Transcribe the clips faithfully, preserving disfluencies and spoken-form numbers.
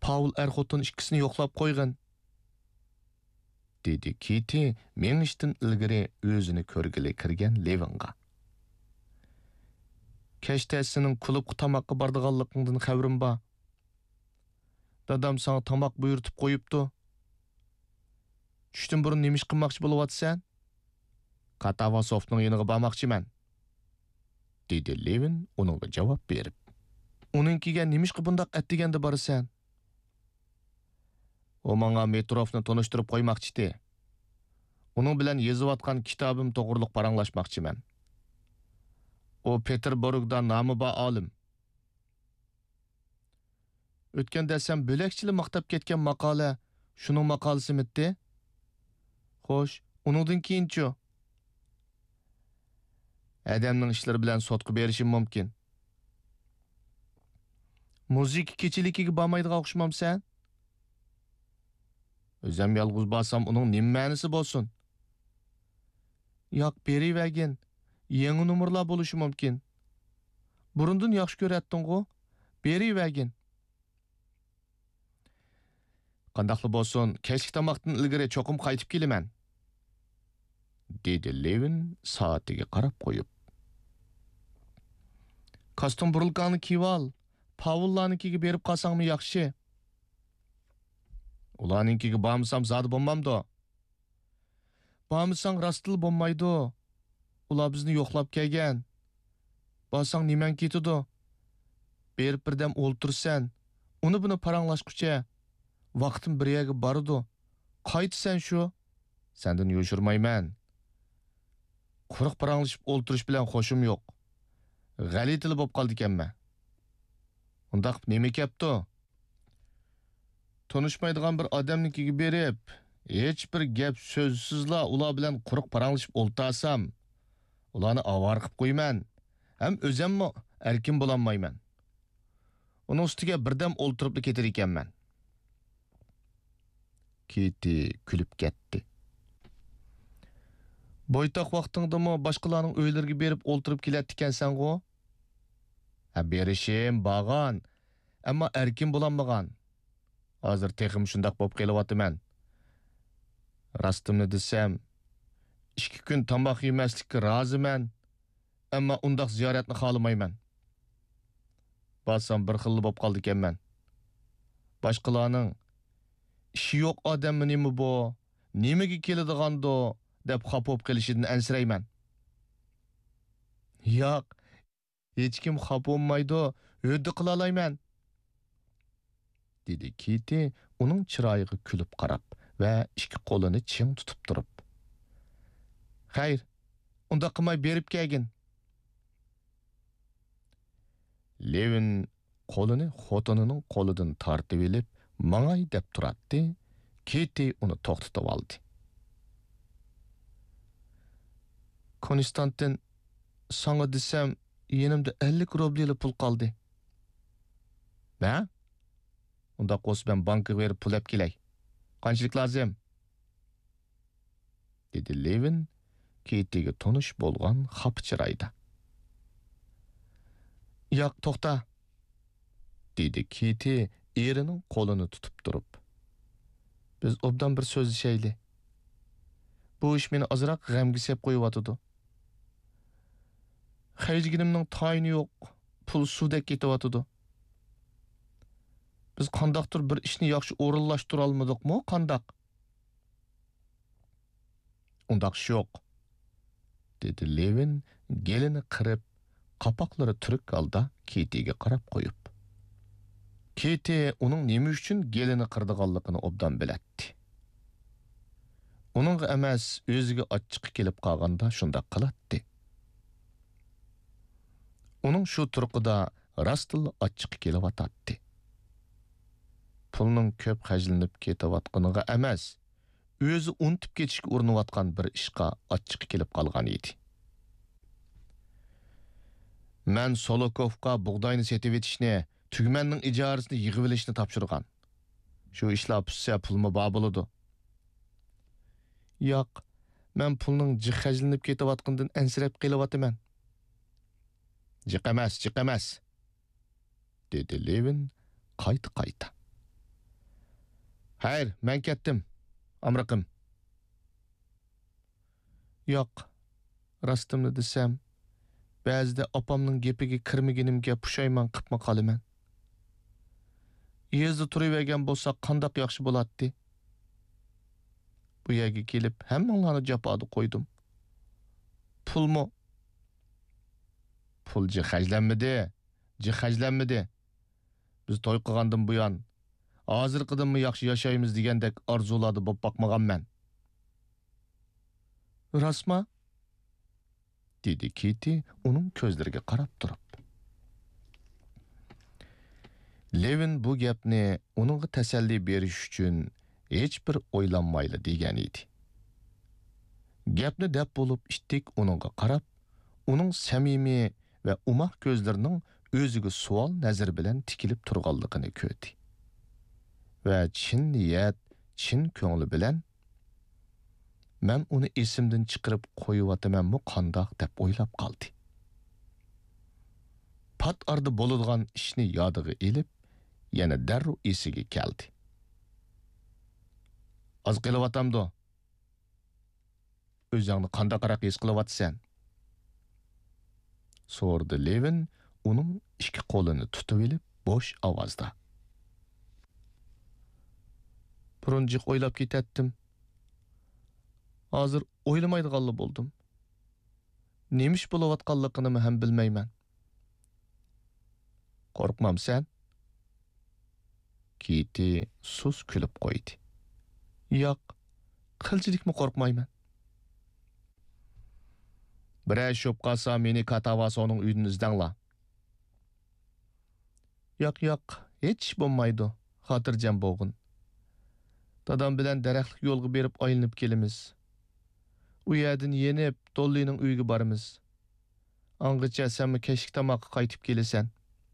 Paul er-xotin ikkisini yo'qlab qo'ygan, dedi Kitty mengishdan ilgari o'zini ko'rgili kirgan Levinga. Kechtasining klubga tamoqqa bordiganligingdan xabarim bor. Dadam sana tamoq buyurtib qo'yibdi. Tushdan burun nima ish qilmoqchi bo'lyapsan? Katavasovning yoniga bormoqchiman, dedi Levin uningga javob berib. Uningkiga nima ish qilib bundoq atdiganda borasan? O menga Metrovni tanishtirib qo'ymoqchi edi. Uning bilan yozayotgan kitobim to'g'riliq paranglashmoqchiman. O Peterburgda nomi bor olim. O'tgan desam bo'lakchili maqtab ketgan maqola shuning maqolasimidi? Xo'sh, uningdan keyinchi adamning ishlari bilan sotqi berishim mumkin. Muzika kechiligiga bormaydigan o'xshamamsan? O'zim yolg'iz borsam uning nima ma'nosi bo'lsin? Yo'q, berivergin. Yangi nomerlar bo'lishi mumkin. Burundan yaxshi ko'ratding-ku. Berivergin. Qandaqli bo'lsin, kechki tomoqdan ilgari cho'qim qaytib kelaman, dedi Levin soatiga qarab qo'yib. Kostum burilganini kiyib ol. Pavullarnikiga berib qolsangmi yaxshi? Ularninkiga bormasam zodi bo'lmamdi. Bormasang rostli bo'lmaydi. Ular bizni yo'qlab kelgan. Borsang niman ketidi? Berib birdam o'ltirsan, uni buni paranglashqucha vaqtim bir yerga boradi. Qaytsan shu? Sendan yo'shirmayman. Quruq paranglashib o'ltirish bilan xo'shim yo'q. G'alitili bo'lib qoldi ekanman. Undaq nima kepti? Tanışmaydigan bir odamnikiga berib, hech bir gap so'zsizla ular bilan quruq paranglashib o'ltasam, ularni avar qilib qo'yman. Ham o'zimmi erkin bo'lolmayman. Uning ustiga birdam o'ltirib ketar ekanman. Kitty kulib ketdi. Boytoq vaqtingdami boshqalarning uylariga berib o'ltirib kelayotgan ekansan-ku? Ha, berishim bag'an, ammo erkin bo'lolmagan. Hozir texim shundoq bo'lib qelyapman. Rostimni desam, ikki kun tomoq yemaslikka roziman, ammo undaq ziyoratni xohlamayman. Borsam bir xil bo'lib qoldi ekanman. Boshqalarning ishi yo'q odammi nima bu? Nimaga keladigan-do deb xafa bo'lib kelishidan ansirayman. Yo'q, hech kim xafa bo'lmaydi, o'ddi qila olayman, dedi Kitty uning chiroyiga kulib qarab va ikki qo'lini ching tutib turib. Xayr, unda qilmay berib kelgin. Levin qo'lini xotinining qo'lidan tortib olib, mangay deb turatdi. Kitty uni to'xtatib oldi. Konstantin, sana desam, yenimda ellik rubliyli pul qoldi. Ne? Unda qo's ben banka verib pul olib kelay. Qanchalik lozim? Dedi Levin Kittyga tonish bo'lgan xafa chiroyda. Yo'q, to'xta, dedi Kitty erining qo'lini tutib turib. Biz obdan bir so'zlashayli. Bu ish meni ozroq g'amga sep qo'yib-atadi. Xayjginimning tayini yo'q, pul suvdek ketib-atadi. Biz qandaqdir bir ishni yaxshi o'rinlashtirib olmadikmi, qandaq? Undaq yo'q, dedi Levin gelini qirib, qapoqlari turk holda Kittyga qarab qo'yib. Kitty uning nima uchun gelini qirdiganligini obdan bilatdi. Uning emas, o'ziga ochiq kelib qolganda shunday qilatdi. Uning shu turqida rostli ochiq kelib atadi. Pulning ko'p xajlanib ketayotganiga emas, o'zi unutib ketishga urinayotgan bir ishqa ochiq kelib qolgan edi. Men Solokovga bug'doyni setib etishni, tugmanning ijorasini yig'ib olishni topshirgan. Shu ishlar pishsa pulmi bor bo'ladi. Yo'q, men pulning jiq xajlanib ketayotganidan ansirab qelyapman. Jiq emas, jiq emas, dedi Levin qayta-qayta. Hayır, men ketdim. Amriqim. Yo'q. Rostimni desam, ba'zida opamning gapiga kirmaganimga pushaymon qilib qolaman. Yezda turavergan bo'lsa qandoq yaxshi bo'ladi? Bu yerga kelib hammanglarni jafoda qo'ydim. Pulmi? Pul jihajlanmadi. Jihajlanmadi. Biz to'y qilgandan buyon hozirqidanmi yaxshi yashaymiz degandek orzularda bo'lib boqmaganman. Rostmi? Dedi Kitty uning ko'zlariga qarab turib. Levin bu gapni uningga tasalli berish uchun hech bir o'ylanmayli degan edi. Gapni deb bo'lib ishtik uningga qarab, uning samimiy va umoq ko'zlarining o'ziga savol nazar bilan tikilib turganligini ko'rdi. Va chin niyat, chin ko'ngli bilan men uni esimdan chiqarib qo'yibatamanmi qandoq deb o'ylab qoldi. Pat arda bo'ladigan ishni yodiga elib, yana darrov esiga keldi. Az qilyapamdi. O'zingni qandoqroq his qilyapsan? So'rdi Levin uning ikki qo'lini tutib olib bo'sh ovozda. Burunjiq o'ylab ketatdim. Hozir o'ylamaydiganli bo'ldim. Nemish bo'layotganligini ham bilmayman. Qo'rqmamsan? Kitty sus kulib qo'ydi. Yo'q, qilchilikmi qo'rqmayman. Biray sho'p qolsa meni Katavasoning uyidan izdangla. Yo'q, yo'q, hech bo'lmaydi. Xotirjam bo'g'in. Dadam bilan daraxtlik yo'lga berib aylanib kelamiz. U yerdan yenib Dollining uyiga boramiz. Angacha senmi kechki tomoqqa qaytib kelasan.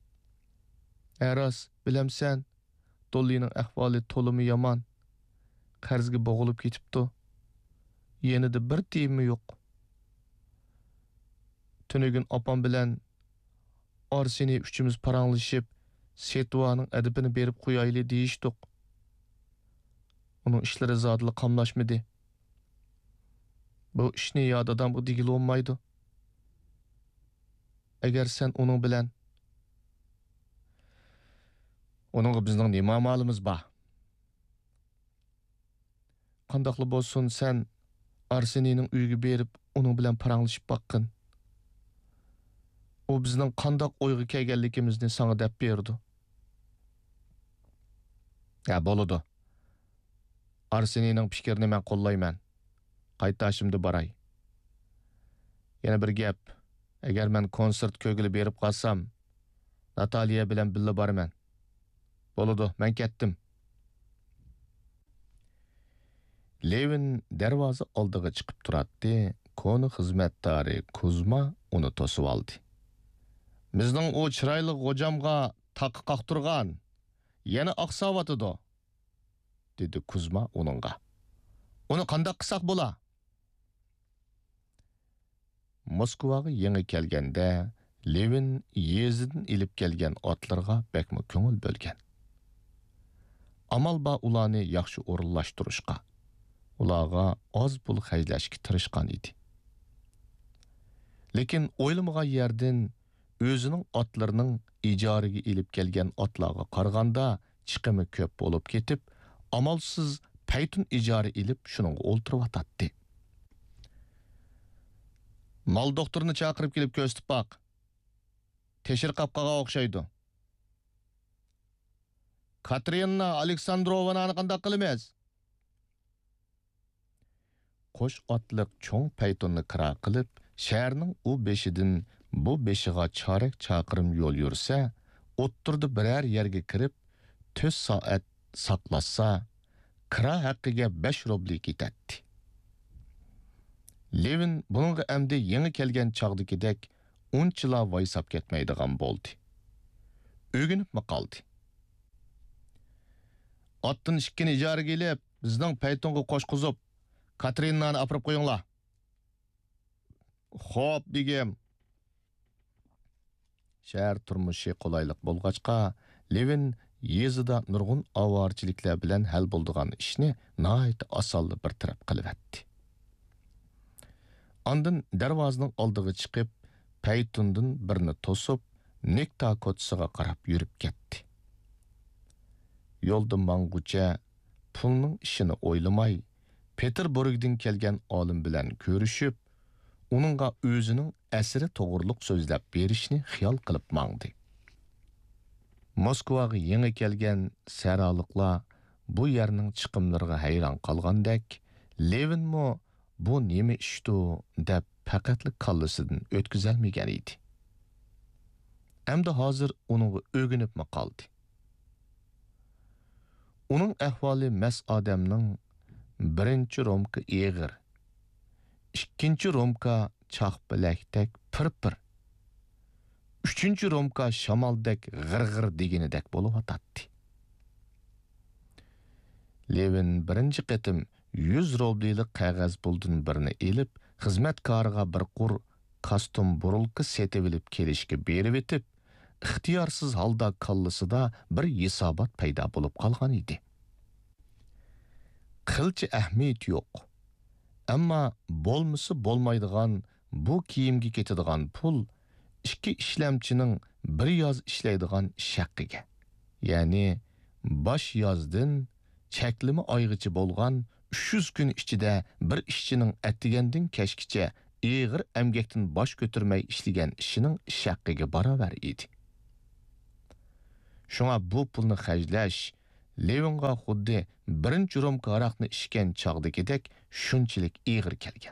Aros, bilamsan, Dollining ahvoli to'limi yomon. Qarzga bo'g'ilib ketibdi. Yenida bir tiyimi yo'q. Tunugun opam bilan Arseni uchimiz paranglashib, Setvaning adibini berib qo'yayli deyishdik. Uning ishlari zodli qamlashmadi. Bu ishni yodidan bu digil olmaydi. Agar sen uning bilan Onunğa bizning nima amalimiz bor? Qandoqli bo'lsin sen Arsenining uyiga berib uning bilan paranglashib baqqin. U bizning qandoq o'yga kelganligimizni sana deb berdi. Ya bo'ladi. Arsenining fikrini men qo'llayman. Qaytashimda boray. Yana bir gap. Agar men konsert ko'gili berib qolsam, Nataliya bilan birga boraman. Bo'ladi, men ketdim. Levin darvoza oldiga chiqib turadi. Konu xizmatdori Kuzma uni to'sib oldi. Bizning o chiroyli g'ojamga taqi qaqturgan, yana oqsavatido, dedi Kuzma uningga. Uni qanday qilsak bo'la? Moskvaga yangi kelganda Levin yezidan ilib kelgan otlarga bekmi ko'ngil bo'lgan. Amal ba ularni yaxshi o'rinlashtirishga, ularga oz pul xaylashga tirishgan edi. Lekin o'ylamagan yerdan o'zining otlarining ijaraga ilib kelgan otlarga qaraganda chiqimi ko'p bo'lib ketib, amalsiz paytun ijara ilib shuningga o'ltirib Mal doktorni chaqirib kelib ko'rsatib baq. Teshir qapqaga o'xshaydi. Katerina Aleksandrovnani qanday qilamiz? Qo'sh otliq cho'ng paytunni kira qilib, shaharning u beshidan bu beshiga chorak chaqirim yo'l yursa, o'ttirdi biror yerga kirib, to'rt soat saqlasa, kira haqqiga besh rubl ketadi. Levin buningga amdi yangi kelgan chog'dagidek unchila voysab ketmaydigan bo'ldi. O'ginibmi qoldi. Otdan ikkini ijaraga elib, bizning paytonga qo'shqizib, Katerinani apirib qo'yinglar. Xo'p, begim. Shahar turmushi qulaylik bo'lg'achqa, Levin yezida nurg'un ovorchiliklar bilan hal bo'ldigan ishni nihoyat osonli bir taraf qilib etdi. Ondan darvozaning oldiga chiqib, paytundan birini to'sib, nekta ko'chasiga qarab yurib ketdi. Yo'lda mang'ucha pulning ishini o'ylamay, Peterburgdan kelgan olim bilan ko'rishib, uningga o'zining asri to'g'riliq so'zlab berishni xiyol qilib mangdi. Moskvaga yangi kelgan saraliklar bu yerning chiqimlariga hayron qolgandek, Levinmo bu nima ishdi deb faqatli kallasidan o'tkazolmagan edi. Endi hozir uningga o'ginibmi qoldi. Uning ahvoli mas odamning birinchi romka eg'ir, ikkinchi romka choq bilakdek pir-pir, uchinchi romka shamoldek g'ir-g'ir deganidek bo'lib o'tadi. Levin birinchi qatim yuz rubliylik qog'oz puldan birini elib, xizmatkoriga bir qur kostyum burulka setib olib kelishga berib etib, ixtiyorsiz holda kallasida bir hisobot paydo bo'lib qolgan edi. Qilchi ahmiyat yo'q. Ammo bo'lmasa bo'lmaydigan bu kiyimga ketadigan pul ikki ishlamchining bir yoz ishlaydigan ish haqiga, ya'ni bosh yozdan cheklimi oygacha bo'lgan uch yuz kun ichida bir ishchining atigandan kashgacha eg'ir amgakdan bosh ko'tarmay ishlagan ishining ish haqiga barobar edi. Shunga bu pulni xajlash Levinga xuddi birinchi romka aroqni ichgan chog'dagidek shunchalik eg'ir kelgan.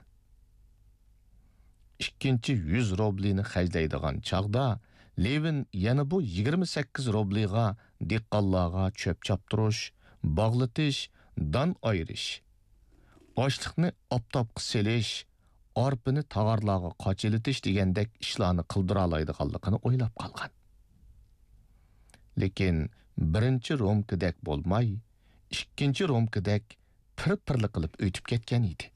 Ikkinchi yuz rublini xajlaydigan chog'da Levin yana bu yigirma sakkiz rubliga dehqonlarga cho'p choptirish, bog'latish, don ayirish, oshliqni optopga selish, orpini tog'arlarga qochilitish degandek ishlarni qildira oladiganligini o'ylab qolgan. Lekin birinchi romkadek bo'lmay, ikkinchi romkadek pir-pirli qilib o'tib ketgan edi.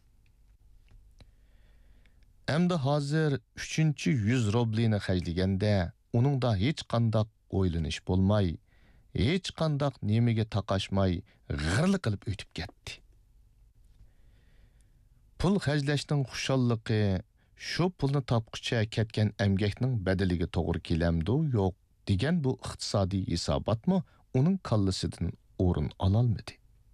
Endi hozir uchinchi yuz rublini xajlaganda uningda hech qanday o'ylanish bo'lmay, hech qanday nemaga taqashmay g'irli qilib o'tib ketdi. Pul xajlashning xushalliqi shu pulni topqicha ketgan emgakning badaliga to'g'ri kelamdi yo'q degan bu iqtisodiy hisobotmi uning kallasidan o'rin ololmadi.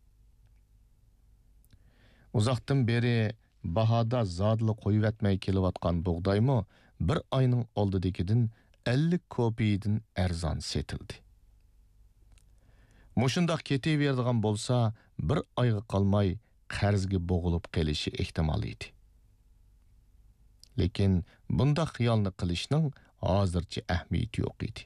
Uzoqdan beri bahoda zodli qo'yib kelayotgan bug'doymi bir oyning oldidagidan ellik kopiyadan arzon setildi. Mushundoq ketaveradigan bo'lsa, bir oyga qolmay qarzga bo'g'ilib qolishi ehtimoli edi. Lekin bunda xiyolni qilishning hozircha ahamiyati yo'q edi.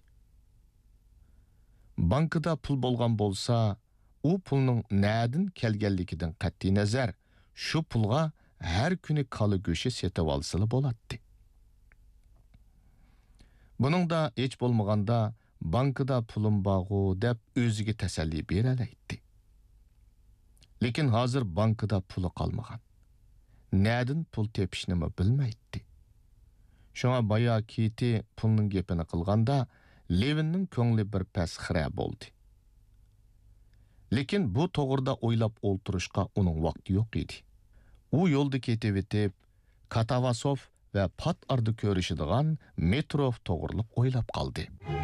Bankada pul bo'lgan bo'lsa, u pulning nadin kelganligidan qat'iy nazar, shu pulga har kuni qoli go'shi setib olsili bo'ladi. Buningda hech bo'lmaganda bankada pulim bog'u deb o'ziga tasalli beralaydi. Lekin hozir bankada puli qolmagan. Nadin pul tepishni bilmaydi. Shunga boya keti pulning gapini qilganda Levinning ko'ngli bir pas xira bo'ldi. Lekin bu to'g'rida o'ylab o'ltirishga uning vaqti yo'q edi. U yo'lda ketib etib, Katavasov va Pat arda ko'rishadigan Metrov to'g'riliq o'ylab qoldi.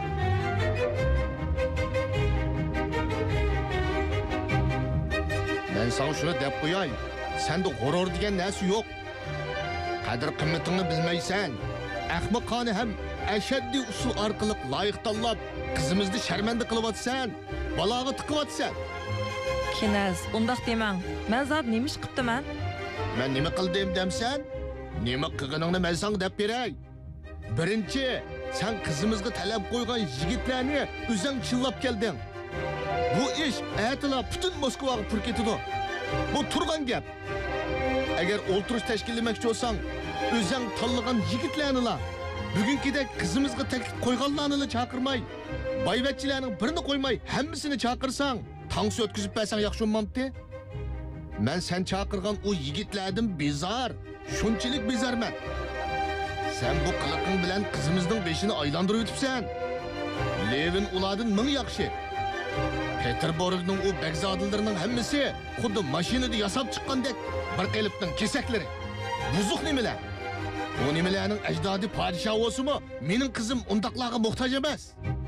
Men sana shuni deb qo'yay, senda g'urur degan narsa yo'q. Qadr qimmatingni bilmaysan. Ahmoqona ham ashaddiy usul orqali loyiq tanlab, qizimizni sharmanda qilyapsan, baloga tiqyapsan. Kinaz, undaq demang. Men zot nima ish qilibman? Men nima qildim demsan? Nima qilganingni men senga deb beray. Birinchi, sen qizimizga talab qo'ygan yigitlarni o'zing chillab kelding. Bu ish aytila butun Moskvaga pur ketdi. Bu turgan gap. Agar o'ltirish tashkillamoqchi bo'lsang, o'zing tanlagan yigitlarni bugünkidek qizimizga taklif qo'yganlarni chaqirmay, boyvachchilarning birini qo'ymay, hammasini chaqirsan, tansi o'tkazib bersang yaxshi bo'lmamdi? Men sen chaqirgan o yigitlardan bezar, shunchalik bezarman. Sen bu qiliqing bilan qizimizning beshini aylantirib o'tibsan. Levin ulardan ming yaxshi. Peterburg'ning u begzodilarining hammasi xuddi mashinada yasab chiqqandek bir qilibning kesaklari. Buzuq nimalar? O nimalarning ajdodi podshoh bo'lsa-mu, mening qizim undaqlarga muhtoj emas.